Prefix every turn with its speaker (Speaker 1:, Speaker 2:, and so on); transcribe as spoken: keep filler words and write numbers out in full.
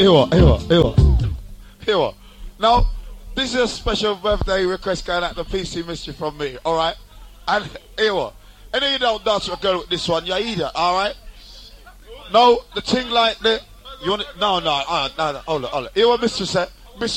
Speaker 1: here what, here what, here what, here what. Now, this is a special birthday request going out to P C Mystery from me, alright? And here what, any of you don't dance with a girl with this one, you either, alright? No, the thing like the, you want it, no, no, uh, no, no, hold on, hold on. Here what Mister said.